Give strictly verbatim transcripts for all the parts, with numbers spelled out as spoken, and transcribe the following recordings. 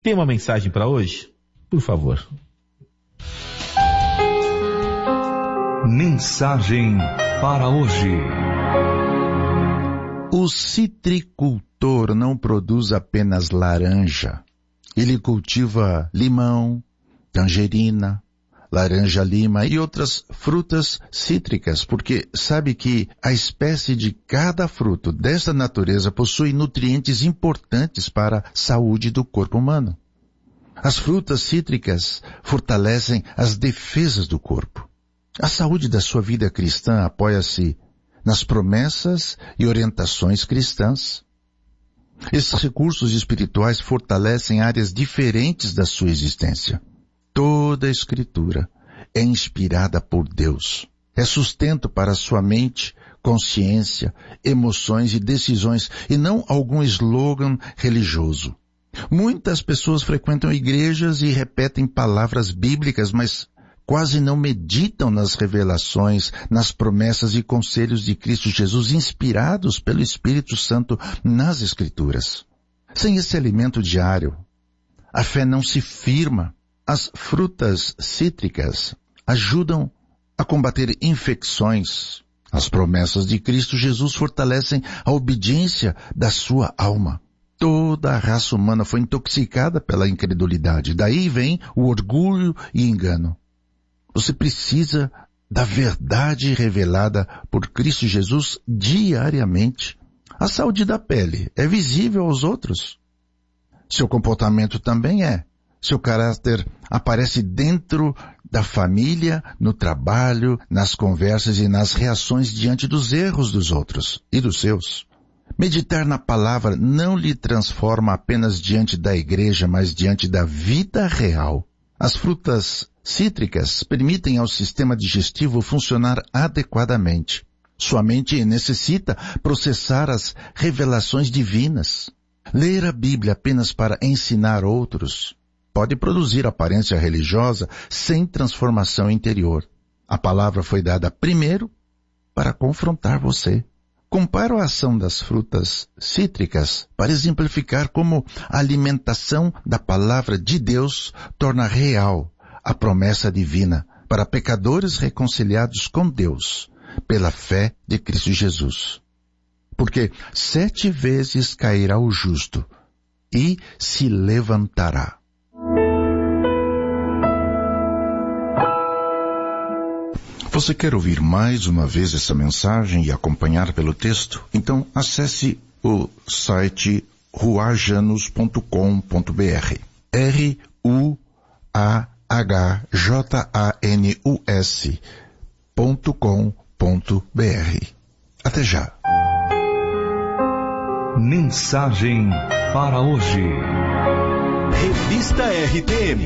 Tem uma mensagem para hoje? Por favor. Mensagem para hoje. O citricultor não produz apenas laranja. Ele cultiva limão, tangerina, laranja-lima e outras frutas cítricas, porque sabe que a espécie de cada fruto desta natureza possui nutrientes importantes para a saúde do corpo humano. As frutas cítricas fortalecem as defesas do corpo. A saúde da sua vida cristã apoia-se nas promessas e orientações cristãs. Esses recursos espirituais fortalecem áreas diferentes da sua existência. Toda a Escritura é inspirada por Deus. É sustento para a sua mente, consciência, emoções e decisões, e não algum slogan religioso. Muitas pessoas frequentam igrejas e repetem palavras bíblicas, mas quase não meditam nas revelações, nas promessas e conselhos de Cristo Jesus inspirados pelo Espírito Santo nas Escrituras. Sem esse alimento diário, a fé não se firma. As frutas cítricas ajudam a combater infecções. As promessas de Cristo Jesus fortalecem a obediência da sua alma. Toda a raça humana foi intoxicada pela incredulidade. Daí vem o orgulho e engano. Você precisa da verdade revelada por Cristo Jesus diariamente. A saúde da pele é visível aos outros. Seu comportamento também é. Seu caráter aparece dentro da família, no trabalho, nas conversas e nas reações diante dos erros dos outros e dos seus. Meditar na palavra não lhe transforma apenas diante da igreja, mas diante da vida real. As frutas cítricas permitem ao sistema digestivo funcionar adequadamente. Sua mente necessita processar as revelações divinas. Ler a Bíblia apenas para ensinar outros pode produzir aparência religiosa sem transformação interior. A palavra foi dada primeiro para confrontar você. Comparo a ação das frutas cítricas para exemplificar como a alimentação da palavra de Deus torna real a promessa divina para pecadores reconciliados com Deus pela fé de Cristo Jesus. Porque sete vezes cairá o justo e se levantará. Você quer ouvir mais uma vez essa mensagem e acompanhar pelo texto? Então acesse o site ruajanus ponto com ponto b r. R U A H J A N U S ponto com ponto b r. Até já. Mensagem para hoje. Revista R T M.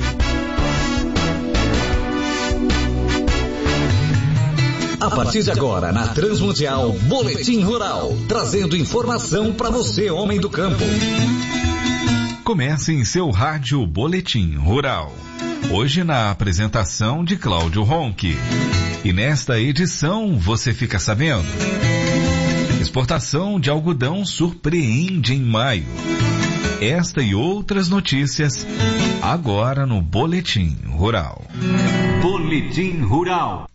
A partir de agora, na Transmundial, Boletim Rural, trazendo informação para você, homem do campo. Comece em seu rádio Boletim Rural. Hoje na apresentação de Cláudio Ronque. E nesta edição você fica sabendo: exportação de algodão surpreende em maio. Esta e outras notícias agora no Boletim Rural. Boletim Rural.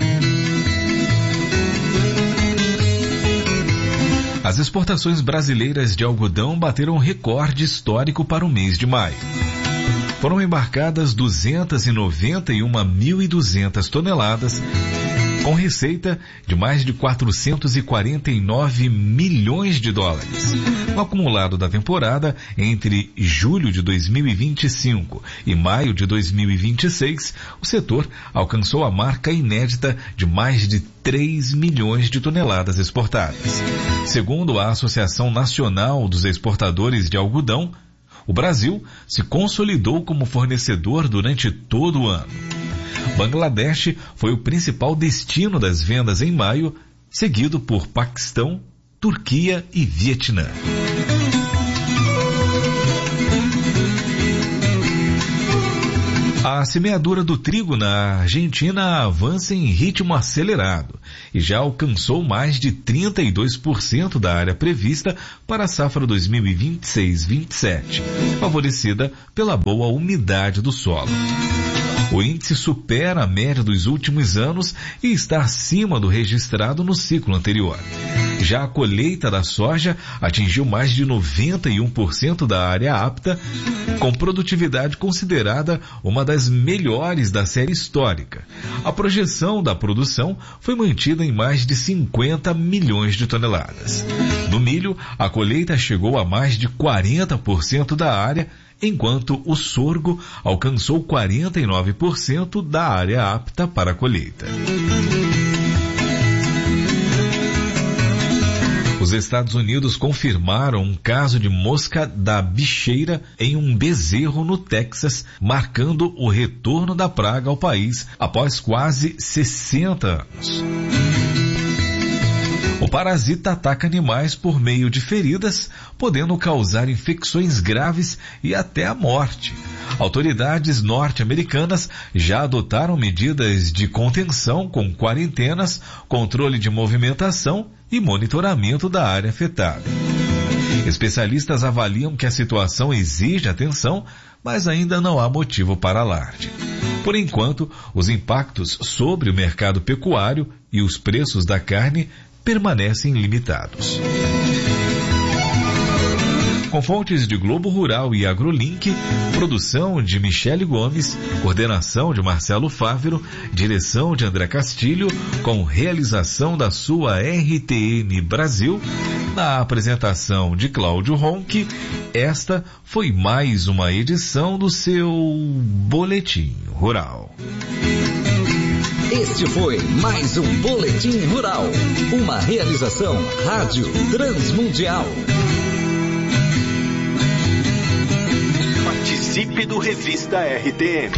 As exportações brasileiras de algodão bateram recorde histórico para o mês de maio. Foram embarcadas duzentas e noventa e uma mil e duzentas toneladas, com receita de mais de quatrocentos e quarenta e nove milhões de dólares. No acumulado da temporada, entre julho de dois mil e vinte e cinco e maio de dois mil e vinte e seis, o setor alcançou a marca inédita de mais de três milhões de toneladas exportadas. Segundo a Associação Nacional dos Exportadores de Algodão, o Brasil se consolidou como fornecedor durante todo o ano. Bangladesh foi o principal destino das vendas em maio, seguido por Paquistão, Turquia e Vietnã. A semeadura do trigo na Argentina avança em ritmo acelerado e já alcançou mais de trinta e dois por cento da área prevista para a safra dois mil e vinte e seis vinte e sete, favorecida pela boa umidade do solo. O índice supera a média dos últimos anos e está acima do registrado no ciclo anterior. Já a colheita da soja atingiu mais de noventa e um por cento da área apta, com produtividade considerada uma das melhores da série histórica. A projeção da produção foi mantida em mais de cinquenta milhões de toneladas. No milho, a colheita chegou a mais de quarenta por cento da área, enquanto o sorgo alcançou quarenta e nove por cento da área apta para a colheita. Os Estados Unidos confirmaram um caso de mosca da bicheira em um bezerro no Texas, marcando o retorno da praga ao país após quase sessenta anos. O parasita ataca animais por meio de feridas, podendo causar infecções graves e até a morte. Autoridades norte-americanas já adotaram medidas de contenção com quarentenas, controle de movimentação e monitoramento da área afetada. Especialistas avaliam que a situação exige atenção, mas ainda não há motivo para alarde. Por enquanto, os impactos sobre o mercado pecuário e os preços da carne permanecem limitados. Com fontes de Globo Rural e AgroLink, produção de Michele Gomes, coordenação de Marcelo Fávero, direção de André Castilho, com realização da sua R T N Brasil, na apresentação de Cláudio Ronque, esta foi mais uma edição do seu Boletim Rural. Este foi mais um Boletim Rural, uma realização Rádio Transmundial. Participe do Revista R T M.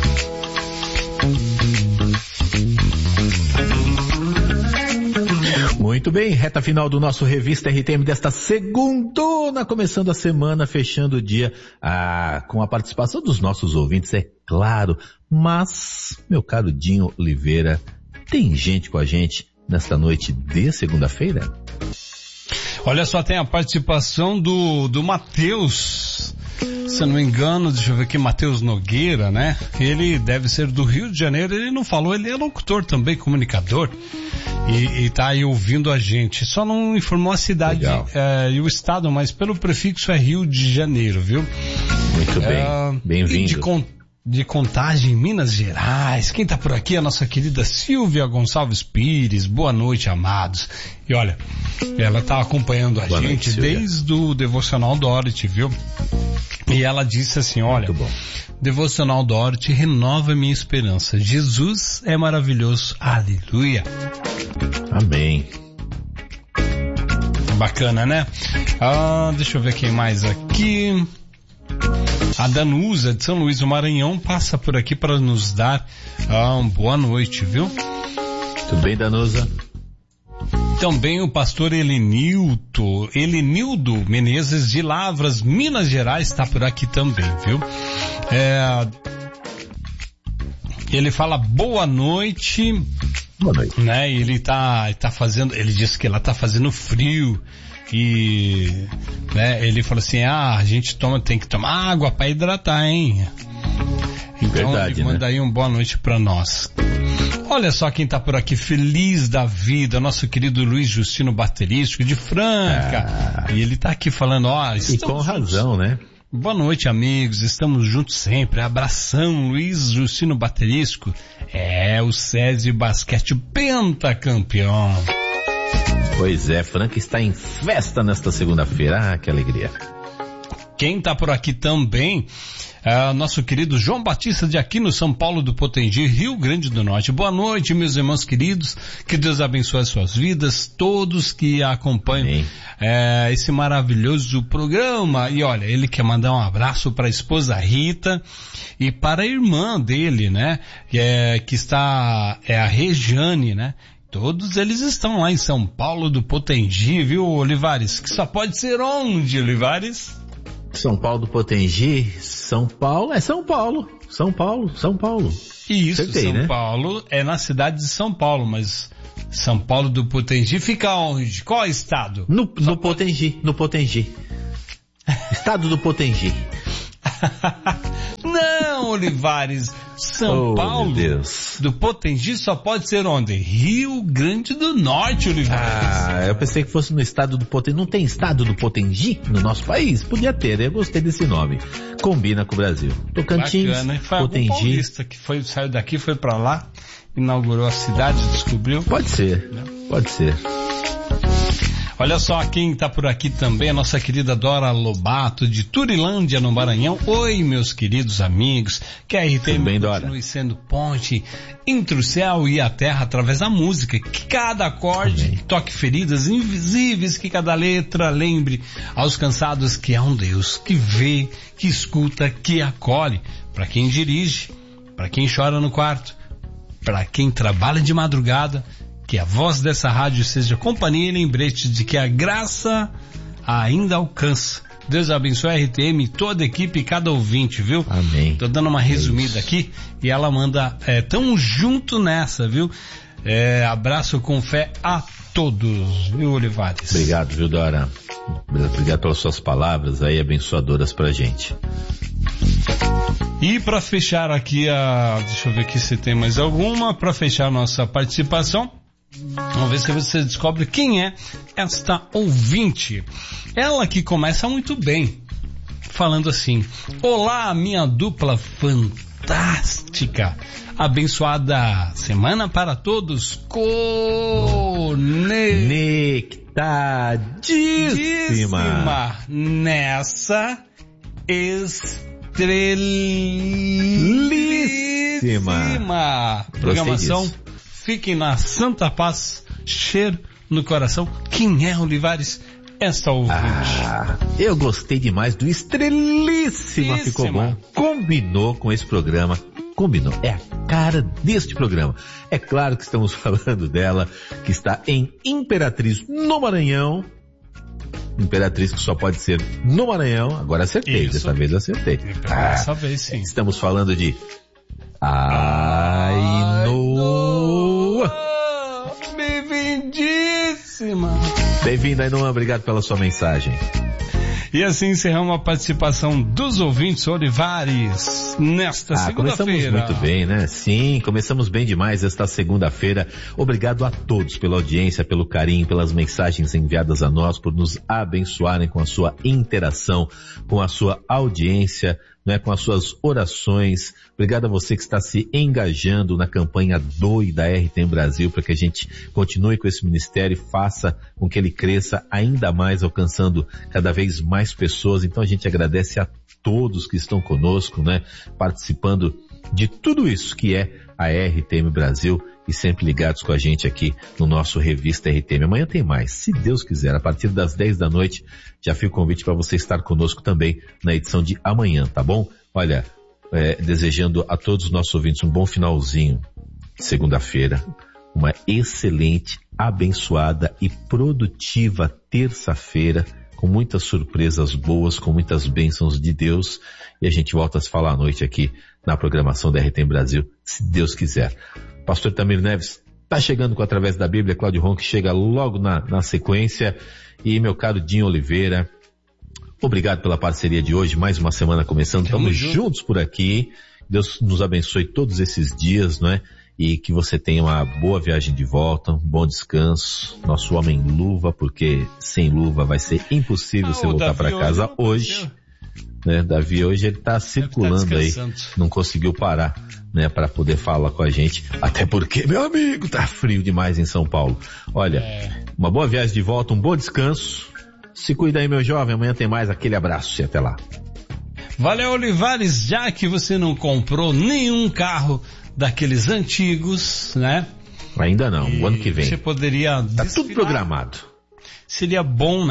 Muito bem, reta final do nosso Revista R T M desta segundona, começando a semana, fechando o dia, ah, com a participação dos nossos ouvintes, é claro. Mas, meu caro Dinho Oliveira, tem gente com a gente nesta noite de segunda-feira? Olha só, tem a participação do, do Matheus. Se eu não me engano, deixa eu ver aqui, Matheus Nogueira, né? Ele deve ser do Rio de Janeiro, ele não falou, ele é locutor também, comunicador, e, e tá aí ouvindo a gente. Só não informou a cidade é, e o estado, mas pelo prefixo é Rio de Janeiro, viu? Muito bem, é, bem-vindo. De, con, de Contagem, Minas Gerais. Quem tá por aqui é a nossa querida Silvia Gonçalves Pires. Boa noite, amados. E olha, ela tá acompanhando a Boa gente noite, desde o Devocional Dorothy, viu? E ela disse assim, olha, Devocional Dorothy renova minha esperança. Jesus é maravilhoso. Aleluia. Amém. Bacana, né? Ah, deixa eu ver quem mais aqui. A Danusa de São Luís do Maranhão passa por aqui para nos dar ah, uma boa noite, viu? Tudo bem, Danusa? Também o pastor Elenildo, Elenildo Menezes de Lavras, Minas Gerais, está por aqui também, viu? É, ele fala boa noite. Boa noite. Né? Ele tá, tá fazendo, ele disse que lá tá fazendo frio. E, né, ele falou assim, ah, a gente toma, tem que tomar água para hidratar, hein? Então, verdade, ele manda, né? Aí um boa noite para nós. Olha só quem tá por aqui, feliz da vida, nosso querido Luiz Justino Baterístico de Franca. Ah. E ele tá aqui falando, ó, e com razão, né? Boa noite, amigos, estamos juntos sempre. Abração, Luiz Justino Baterístico. É, o SESI Basquete pentacampeão. Pois é, Franca está em festa nesta segunda-feira. Ah, que alegria. Quem tá por aqui também é o nosso querido João Batista de Aquino, São Paulo do Potengi, Rio Grande do Norte. Boa noite, meus irmãos queridos. Que Deus abençoe as suas vidas, todos que acompanham é, esse maravilhoso programa. E olha, ele quer mandar um abraço para a esposa Rita e para a irmã dele, né? Que, é, que está, é a Regiane, né? Todos eles estão lá em São Paulo do Potengi, viu, Olivares? Que só pode ser onde, Olivares? São Paulo do Potengi, São Paulo, é São Paulo, São Paulo, São Paulo. Isso, Acertei, São né? Paulo é na cidade de São Paulo, mas São Paulo do Potengi fica onde? Qual estado? No, no Potengi, no Potengi. Estado do Potengi. Não, Olivares, São Oh, Paulo meu Deus. do Potengi só pode ser onde? Rio Grande do Norte, Olivares. Ah, eu pensei que fosse no estado do Potengi. Não tem estado do Potengi no nosso país? Podia ter, eu gostei desse nome. Combina com o Brasil. Tocantins, Bacana, hein? Foi algum Potengi. paulista que foi, saiu daqui, foi pra lá, inaugurou a cidade, descobriu. Pode ser, pode ser. Olha só quem está por aqui também, a nossa querida Dora Lobato, de Turilândia, no Maranhão. Oi, meus queridos amigos, que a R T M bem, continue Dora? sendo ponte entre o céu e a terra através da música. Que cada acorde Amém. toque feridas invisíveis, que cada letra lembre aos cansados que há um Deus que vê, que escuta, que acolhe. Para quem dirige, para quem chora no quarto, para quem trabalha de madrugada, que a voz dessa rádio seja companhia e lembrete de que a graça ainda alcança. Deus abençoe a R T M, toda a equipe e cada ouvinte, viu? Amém. Tô dando uma resumida É aqui e ela manda, é, tamo junto nessa, viu? É, abraço com fé a todos, viu, Olivares? Obrigado, viu, Dora? Obrigado pelas suas palavras aí abençoadoras pra gente. E para fechar aqui a, deixa eu ver aqui se tem mais alguma, para fechar a nossa participação, vamos ver se você descobre quem é esta ouvinte. Ela que começa muito bem, falando assim: olá, minha dupla fantástica, abençoada semana para todos, conectadíssima nessa estrelíssima programação. Fiquem na santa paz, cheiro no coração. Quem é, Olivares? Esta ouvinte. Ah, eu gostei demais do Estrelíssima, ficou bom. Combinou com esse programa, combinou. É a cara deste programa. É claro que estamos falando dela, que está em Imperatriz, no Maranhão. Imperatriz que só pode ser no Maranhão. Agora acertei, Isso. dessa vez acertei. Ah, Dessa vez sim. estamos falando de Ainoa. Bem-vindíssima. Bem-vinda, Ainoa, obrigado pela sua mensagem. E assim encerramos a participação dos ouvintes, Olivares, nesta Ah, começamos segunda-feira. muito bem, né? Sim, começamos bem demais esta segunda-feira. Obrigado a todos pela audiência, pelo carinho, pelas mensagens enviadas a nós, por nos abençoarem com a sua interação, com a sua audiência, né, com as suas orações. Obrigado a você que está se engajando na campanha Doe da R T M Brasil, para que a gente continue com esse ministério e faça com que ele cresça ainda mais, alcançando cada vez mais pessoas. Então a gente agradece a todos que estão conosco, né, participando de tudo isso que é a R T M Brasil e sempre ligados com a gente aqui no nosso Revista R T M. Amanhã tem mais, se Deus quiser, a partir das dez da noite, já fica o convite para você estar conosco também na edição de amanhã, tá bom? Olha, é, desejando a todos os nossos ouvintes um bom finalzinho, segunda-feira, uma excelente, abençoada e produtiva terça-feira, com muitas surpresas boas, com muitas bênçãos de Deus, e a gente volta a se falar à noite aqui na programação da R T M Brasil, se Deus quiser. Pastor Tamir Neves está chegando com Através da Bíblia, Cláudio Ron, que chega logo na, na sequência, e meu caro Dinho Oliveira, obrigado pela parceria de hoje, mais uma semana começando, estamos juntos por aqui, Deus nos abençoe todos esses dias, não é? E que você tenha uma boa viagem de volta, um bom descanso, nosso homem luva, porque sem luva vai ser impossível Ah, você o voltar Davi para casa hoje hoje, né? Davi hoje ele está circulando aí, descansando. não conseguiu parar, né, para poder falar com a gente, até porque, meu amigo, tá frio demais em São Paulo. Olha, É. uma boa viagem de volta, um bom descanso, se cuida aí, meu jovem, amanhã tem mais, aquele abraço e até lá. Valeu, Olivares, já que você não comprou nenhum carro daqueles antigos, né? Ainda não, o ano que vem. Você poderia Tá tudo desfilar. programado. Seria bom, né?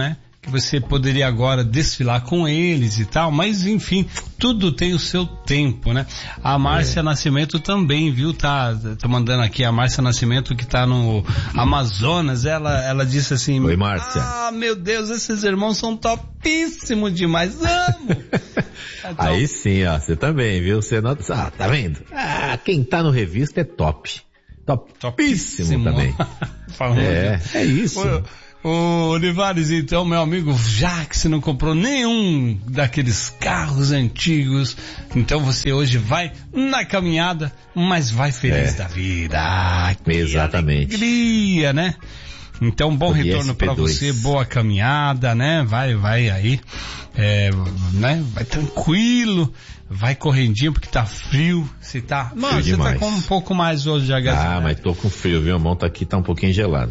que você poderia agora desfilar com eles e tal, mas enfim, tudo tem o seu tempo, né? A Márcia é. Nascimento também, viu? Tá, tá mandando aqui a Márcia Nascimento, que tá no Amazonas, ela, ela disse assim... Oi, Márcia. Ah, meu Deus, esses irmãos são topíssimos demais, amo! Então... Aí sim, ó, você também, viu? Você não... Ah, tá vendo? Ah, quem tá no Revista é top. Top. Topíssimo, topíssimo também. é, é isso. Ô, ô, Olivares, então, meu amigo, já que você não comprou nenhum daqueles carros antigos, então você hoje vai na caminhada, mas vai feliz é. da vida. Ah, que exatamente. Alegria, né? Então, bom retorno para você, boa caminhada, né? Vai, vai aí, é, né? Vai tranquilo, vai correndinho porque tá frio. Você tá, mano, você tá com um pouco mais hoje de agasalho. Ah, mas tô com frio, viu? A mão tá aqui, tá um pouquinho gelada.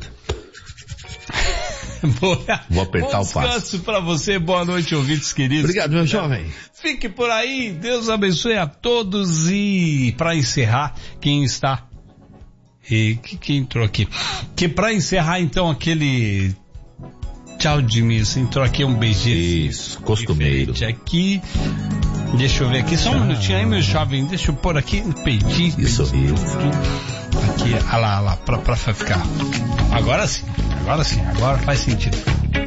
Boa. Vou apertar Bom o passo. Descanso pra você, boa noite, ouvintes queridos. Obrigado, meu jovem. Fique por aí, Deus abençoe a todos e para encerrar, quem está e que, que entrou aqui? Que pra encerrar então aquele tchau de mim, entrou aqui um beijinho. Isso, costumeiro. Aqui, deixa eu ver aqui, só um minutinho aí, meu jovem, deixa eu pôr aqui no peitinho. Isso, isso. Aqui, olha lá, olha lá, pra, pra ficar. Agora sim, agora sim, agora faz sentido.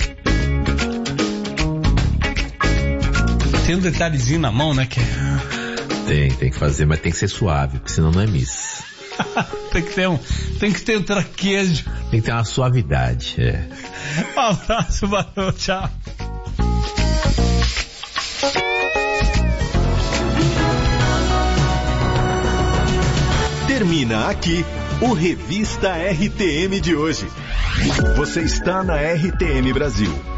Tem um detalhezinho na mão, né, que Tem, tem que fazer, mas tem que ser suave, porque senão não é miss. tem que ter um, tem que ter um traquejo. Tem que ter uma suavidade, é. Um abraço, valeu, tchau. Termina aqui o Revista R T M de hoje. Você está na R T M Brasil.